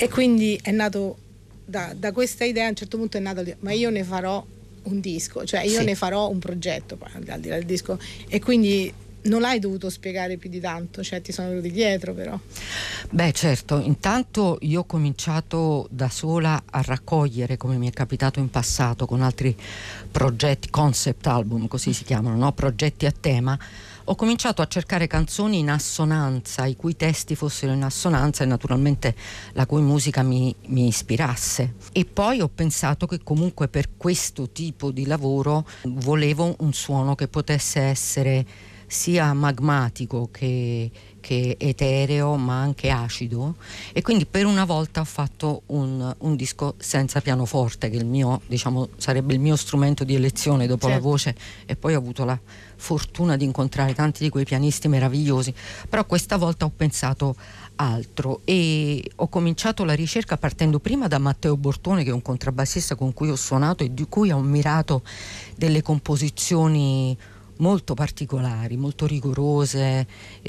E quindi è nato da questa idea, a un certo punto è nato, ma io ne farò un disco, cioè io ne farò un progetto, poi al di là del disco, e quindi non l'hai dovuto spiegare più di tanto, cioè ti sono venuti dietro però. Beh, certo, intanto io ho cominciato da sola a raccogliere, come mi è capitato in passato con altri progetti, concept album così si chiamano, no? Progetti a tema. Ho cominciato a cercare canzoni in assonanza, i cui testi fossero in assonanza e naturalmente la cui musica mi ispirasse. E poi ho pensato che comunque per questo tipo di lavoro volevo un suono che potesse essere sia magmatico che etereo, ma anche acido, e quindi per una volta ho fatto un disco senza pianoforte, che il mio, diciamo, sarebbe il mio strumento di elezione dopo la voce, e poi ho avuto la fortuna di incontrare tanti di quei pianisti meravigliosi, però questa volta ho pensato altro e ho cominciato la ricerca partendo prima da Matteo Bortone, che è un contrabbassista con cui ho suonato e di cui ho ammirato delle composizioni molto particolari, molto rigorose,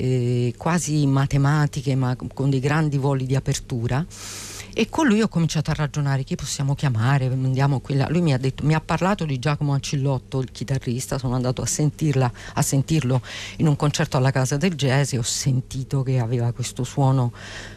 quasi matematiche, ma con dei grandi voli di apertura. E con lui ho cominciato a ragionare chi possiamo chiamare, andiamo qui là. Lui mi ha parlato di Giacomo Ancillotto, il chitarrista. Sono andato a sentirlo in un concerto alla Casa del Jazz e ho sentito che aveva questo suono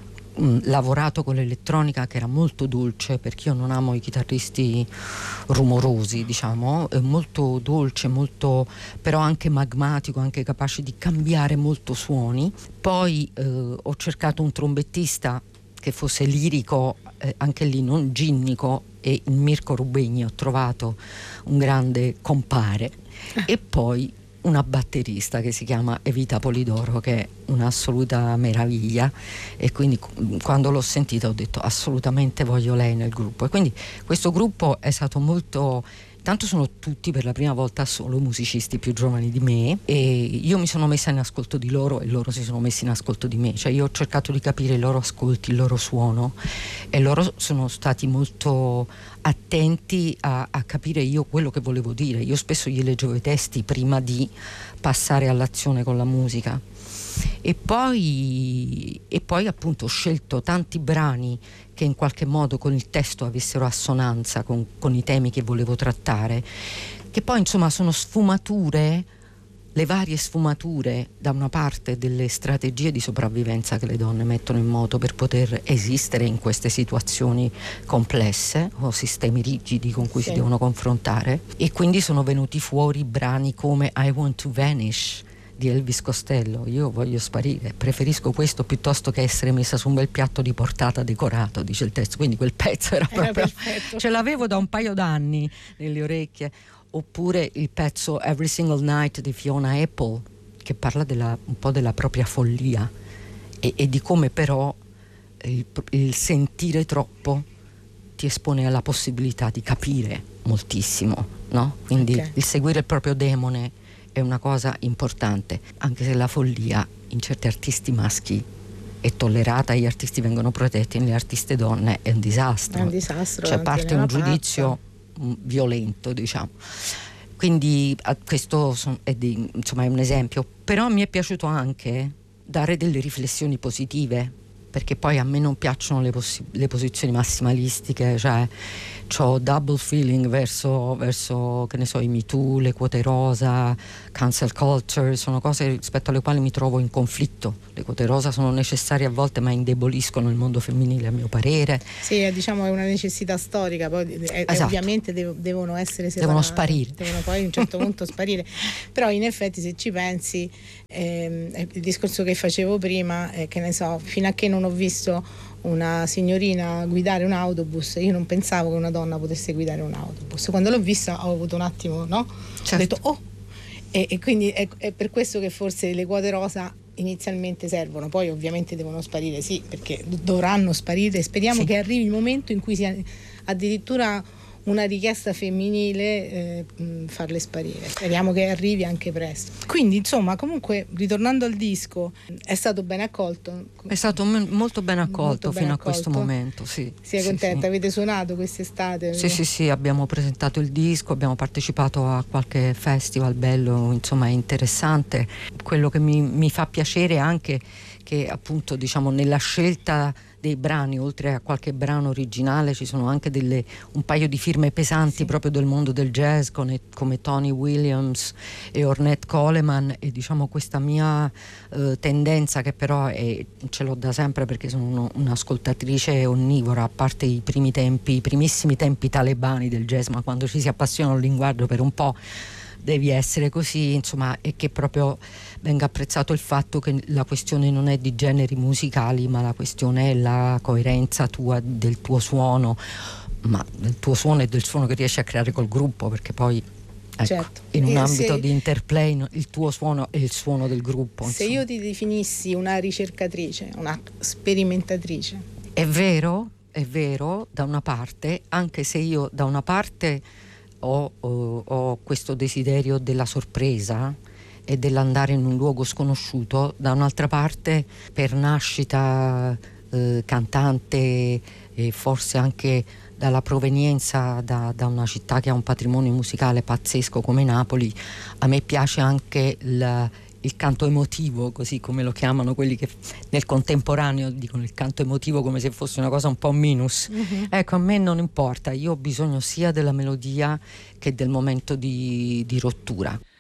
lavorato con l'elettronica che era molto dolce, perché io non amo i chitarristi rumorosi, diciamo, molto dolce, molto, però anche magmatico, anche capace di cambiare molto suoni. Poi ho cercato un trombettista che fosse lirico, anche lì non ginnico, e in Mirko Rubegni ho trovato un grande compare. E poi una batterista che si chiama Evita Polidoro, che è un'assoluta meraviglia, e quindi quando l'ho sentita ho detto assolutamente voglio lei nel gruppo. E quindi questo gruppo è stato molto, tanto sono tutti per la prima volta solo musicisti più giovani di me, e io mi sono messa in ascolto di loro e loro si sono messi in ascolto di me, cioè io ho cercato di capire i loro ascolti, il loro suono, e loro sono stati molto attenti a capire io quello che volevo dire. Io spesso gli leggevo i testi prima di passare all'azione con la musica, e poi appunto ho scelto tanti brani che in qualche modo con il testo avessero assonanza con i temi che volevo trattare, che poi insomma sono sfumature, le varie sfumature, da una parte delle strategie di sopravvivenza che le donne mettono in moto per poter esistere in queste situazioni complesse o sistemi rigidi con cui si devono confrontare, e quindi sono venuti fuori brani come I Want to Vanish di Elvis Costello, io voglio sparire, preferisco questo piuttosto che essere messa su un bel piatto di portata decorato, dice il testo. Quindi quel pezzo era proprio perfetto. Ce l'avevo da un paio d'anni nelle orecchie. Oppure il pezzo Every Single Night di Fiona Apple, che parla un po' della propria follia e di come però il sentire troppo ti espone alla possibilità di capire moltissimo, no? Quindi il seguire il proprio demone è una cosa importante, anche se la follia in certi artisti maschi è tollerata, gli artisti vengono protetti, nelle artiste donne è un disastro. È un disastro, cioè parte un giudizio violento, diciamo. Quindi questo insomma è un esempio, però mi è piaciuto anche dare delle riflessioni positive, perché poi a me non piacciono le posizioni massimalistiche, cioè c'ho double feeling verso che ne so, i Me Too, le quote rosa, cancel culture, sono cose rispetto alle quali mi trovo in conflitto. Le quote rosa sono necessarie a volte, ma indeboliscono il mondo femminile, a mio parere. Sì, diciamo è una necessità storica, poi ovviamente devono essere separate, devono sparire, devono poi a un certo punto sparire. Però in effetti se ci pensi, il discorso che facevo prima, che ne so, fino a che non ho visto una signorina guidare un autobus, io non pensavo che una donna potesse guidare un autobus. Quando l'ho vista ho avuto un attimo, no? Certo. Ho detto oh, e quindi è per questo che forse le quote rosa inizialmente servono, poi ovviamente devono sparire, sì, perché dovranno sparire. Speriamo che arrivi il momento in cui sia addirittura una richiesta femminile, farle sparire. Speriamo che arrivi anche presto. Quindi insomma, comunque, ritornando al disco, è stato ben accolto? È stato molto ben accolto fino a questo momento, sì. Sei contenta? Sì. Avete suonato quest'estate? Sì, abbiamo presentato il disco, abbiamo partecipato a qualche festival bello, insomma è interessante. Quello che mi fa piacere anche perché appunto diciamo nella scelta dei brani, oltre a qualche brano originale, ci sono anche un paio di firme pesanti proprio del mondo del jazz, come Tony Williams e Ornette Coleman, e diciamo questa mia tendenza, che però ce l'ho da sempre perché sono un'ascoltatrice onnivora, a parte i primissimi tempi talebani del jazz, ma quando ci si appassiona al linguaggio per un po' devi essere così, insomma, e che proprio venga apprezzato il fatto che la questione non è di generi musicali, ma la questione è la coerenza tua, del tuo suono, ma del tuo suono e del suono che riesci a creare col gruppo, perché poi ecco, certo, in un ambito di interplay il tuo suono è il suono del gruppo. Se io ti definissi una ricercatrice, una sperimentatrice, è vero, da una parte, anche se io da una parte ho questo desiderio della sorpresa e dell'andare in un luogo sconosciuto, da un'altra parte per nascita cantante, e forse anche dalla provenienza da una città che ha un patrimonio musicale pazzesco come Napoli, a me piace anche il canto emotivo, così come lo chiamano quelli che nel contemporaneo dicono il canto emotivo come se fosse una cosa un po' minus. Ecco, a me non importa, io ho bisogno sia della melodia che del momento di rottura.